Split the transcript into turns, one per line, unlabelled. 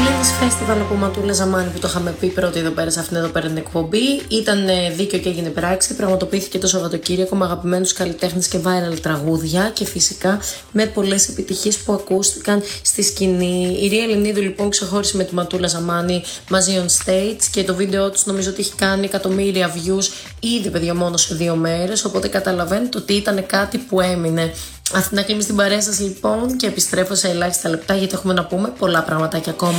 Ladies Festival από Ματούλα Ζαμάνη που το είχαμε πει πρώτη εδώ πέρα σε αυτήν εδώ πέρα την εκπομπή. Ήταν δίκαιο και έγινε πράξη. Πραγματοποιήθηκε το Σαββατοκύριακο με αγαπημένους καλλιτέχνες και viral τραγούδια και φυσικά με πολλές επιτυχίες που ακούστηκαν στη σκηνή. Η Ρία Ελληνίδου λοιπόν ξεχώρισε με τη Ματούλα Ζαμάνη μαζί on stage και το βίντεο τους νομίζω ότι έχει κάνει εκατομμύρια views ήδη, παιδιά, μόνο σε 2 μέρες. Οπότε καταλαβαίνετε ότι ήταν κάτι που έμεινε. Αυτή να κλείνει στην παρέα σας λοιπόν και επιστρέφω σε ελάχιστα λεπτά γιατί έχουμε να πούμε πολλά πραγματάκια ακόμα.